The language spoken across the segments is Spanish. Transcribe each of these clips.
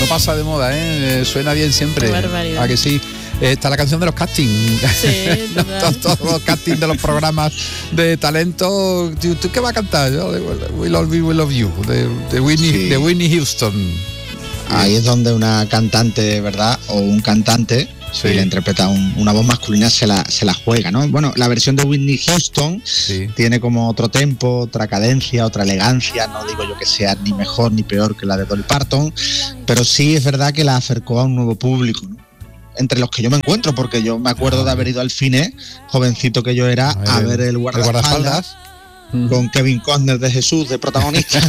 pasa de moda, suena bien siempre. Qué barbaridad. ¿A que sí? Está la canción de los castings. Sí, todos los castings de los programas de talento. ¿Tú qué vas a cantar? Yo, We Love You, de Whitney Houston. Ahí es donde una cantante, ¿verdad? O un cantante, si le interpreta una voz masculina, se la juega, ¿no? Bueno, la versión de Whitney Houston tiene como otro tempo, otra cadencia, otra elegancia. No digo yo que sea ni mejor ni peor que la de Dolly Parton, pero sí es verdad que la acercó a un nuevo público, ¿no? Entre los que yo me encuentro, porque yo me acuerdo de haber ido al cine, jovencito que yo era, a ver el guardaespaldas. Con Kevin Costner de Jesús de protagonista.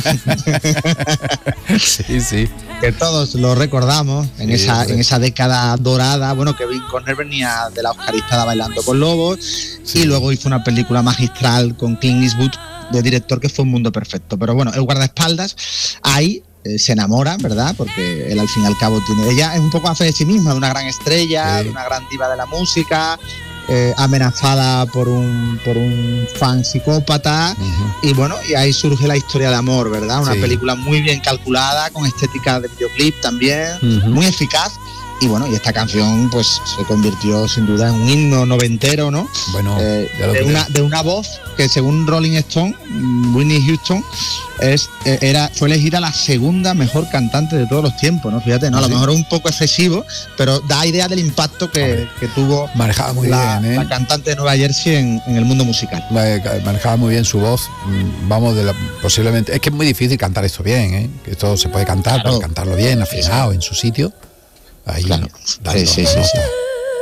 Sí. Que todos lo recordamos en esa década dorada. Bueno, Kevin Costner venía de la Oscaristada Bailando con Lobos y luego hizo una película magistral con Clint Eastwood de director que fue Un Mundo Perfecto. Pero bueno, el guardaespaldas ahí se enamora, ¿verdad? Porque él al fin y al cabo ella es un poco a fe de sí misma, de una gran estrella, de una gran diva de la música, amenazada por un fan psicópata, y bueno, y ahí surge la historia de amor, ¿verdad? Una película muy bien calculada, con estética de videoclip también, muy eficaz. Y bueno, y esta canción pues se convirtió sin duda en un himno noventero, ¿no? Bueno, de una voz que, según Rolling Stone, Whitney Houston fue elegida la segunda mejor cantante de todos los tiempos, ¿no? Fíjate, ¿no? A lo mejor es un poco excesivo, pero da idea del impacto que tuvo manejaba muy bien, la cantante de Nueva Jersey en el mundo musical. Manejaba muy bien su voz. Vamos, posiblemente. Es que es muy difícil cantar esto bien, que esto se puede cantar, pero cantarlo bien, afinado, en su sitio. Ahí, claro. Sí.